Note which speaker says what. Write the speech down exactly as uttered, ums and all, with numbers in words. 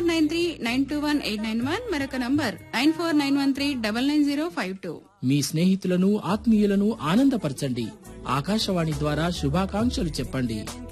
Speaker 1: Four nine three nine two one eight nine one మరొక number nine four nine one three double nine zero five two.
Speaker 2: మీ స్నేహితులను ఆత్మీయులను ఆనందపరచండి. ఆకాశవాణి ద్వారా శుభాకాంక్షలు చెప్పండి.